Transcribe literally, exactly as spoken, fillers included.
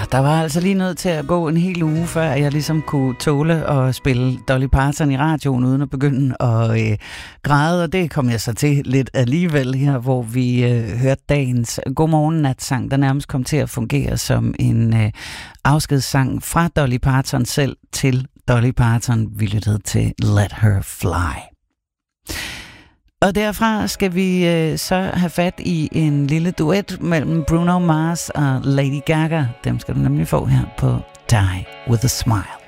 der var altså lige nødt til at gå en hel uge, før jeg ligesom kunne tåle at spille Dolly Parton i radioen, uden at begynde at øh, græde, og det kom jeg så til lidt alligevel her, hvor vi øh, hørte dagens Godmorgen-natsang, der nærmest kom til at fungere som en øh, afskedssang fra Dolly Parton selv til Dolly Parton. Vi lyttede til Let Her Fly. Og derfra skal vi øh, så have fat i en lille duet mellem Bruno Mars og Lady Gaga. Dem skal du nemlig få her på Die With A Smile.